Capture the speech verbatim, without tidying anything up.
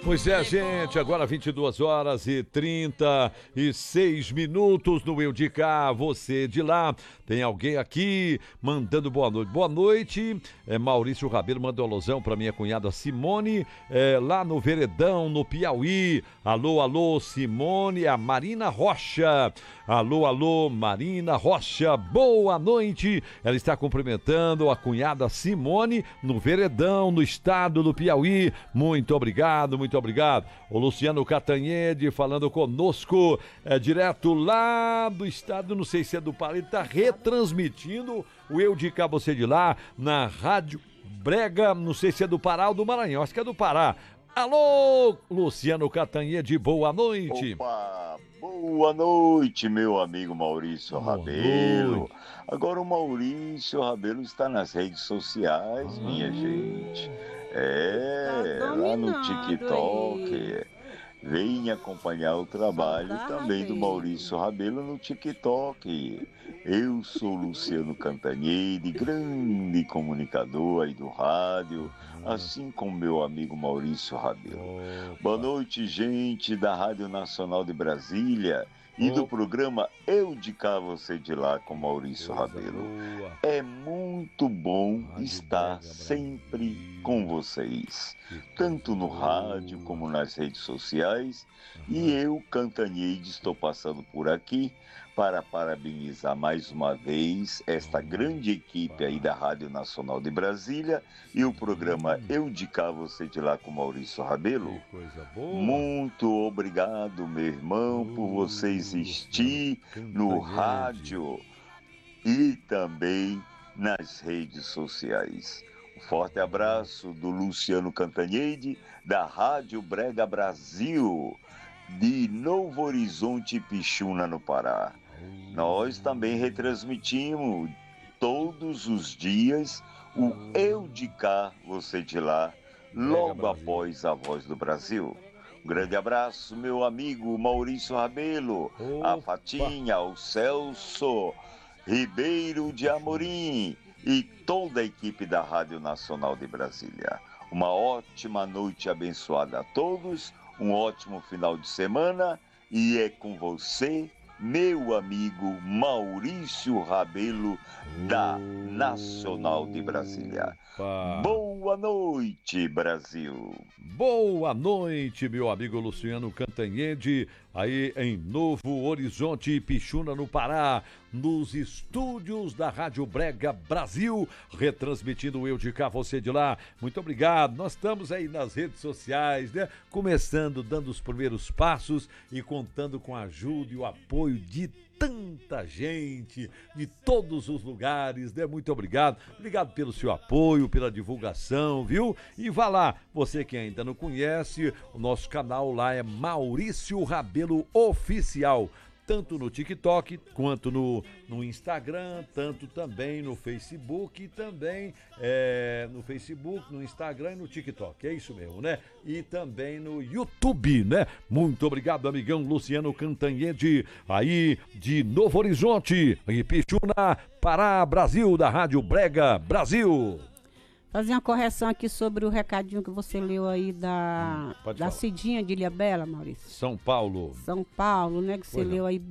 Pois é, gente, agora vinte e duas horas e trinta e seis minutos no Eu de Cá, você de lá. Tem alguém aqui mandando boa noite. Boa noite, é, Maurício Rabelo mandou alusão para minha cunhada Simone, é, lá no Veredão, no Piauí. Alô, alô, Simone, a Marina Rocha. Alô, alô, Marina Rocha, boa noite. Ela está cumprimentando a cunhada Simone no Veredão, no estado do Piauí. Muito obrigado, muito obrigado. O Luciano Catanhede falando conosco, é direto lá do estado, não sei se é do Pará, ele está retransmitindo o Eu de Cá, você de lá, na Rádio Brega, não sei se é do Pará ou do Maranhão, acho que é do Pará. Alô, Luciano Catanhede, boa noite. Opa, boa noite, meu amigo Maurício boa Rabelo. Noite. Agora o Maurício Rabelo está nas redes sociais, ah. minha gente. É, tá lá no TikTok. Aí. Venha acompanhar o trabalho Saudade. também do Maurício Rabelo no TikTok. Eu sou Luciano Cantanhede, grande comunicador aí do rádio, assim como meu amigo Maurício Rabelo. Opa. Boa noite, gente da Rádio Nacional de Brasília e Opa. do programa Eu de Cá, você de lá com Maurício Coisa Rabelo. Boa. É muito bom rádio estar Brega, sempre com vocês, tanto no rádio como nas redes sociais. Uhum. E eu, Cantanhede, estou passando por aqui para parabenizar mais uma vez esta grande equipe aí da Rádio Nacional de Brasília e o programa Eu de Cá, você de lá com Maurício Rabelo. Muito obrigado, meu irmão, por você existir no rádio e também nas redes sociais. Um forte abraço do Luciano Cantanhede, da Rádio Brega Brasil, de Novo Horizonte, Pixuna, no Pará. Nós também retransmitimos todos os dias o Eu de Cá, você de lá, logo após a Voz do Brasil. Um grande abraço, meu amigo Maurício Rabelo, Opa. a Fatinha, o Celso Ribeiro de Amorim e toda a equipe da Rádio Nacional de Brasília. Uma ótima noite abençoada a todos, um ótimo final de semana e é com você, meu amigo Maurício Rabelo, da Nacional de Brasília. Opa. Boa noite, Brasil. Boa noite, meu amigo Luciano Cantanhede, aí em Novo Horizonte, Pixuna, no Pará, nos estúdios da Rádio Brega Brasil, retransmitindo o Eu de Cá, você de lá. Muito obrigado. Nós estamos aí nas redes sociais, né? Começando, dando os primeiros passos e contando com a ajuda e o apoio de tanta gente, de todos os lugares, né? Muito obrigado. Obrigado pelo seu apoio, pela divulgação, viu? E vá lá, você que ainda não conhece, o nosso canal lá é Maurício Rabelo Oficial. Tanto no TikTok, quanto no, no Instagram, tanto também no Facebook, e também é, no Facebook, no Instagram e no TikTok, é isso mesmo, né? E também no YouTube, né? Muito obrigado, amigão Luciano Cantanhede, aí de Novo Horizonte, em Pixuna, Pará, Brasil, da Rádio Brega Brasil. Fazer uma correção aqui sobre o recadinho que você leu aí da, hum, da Cidinha de Ilhabela, Maurício. São Paulo. São Paulo, né? Que você pois leu aí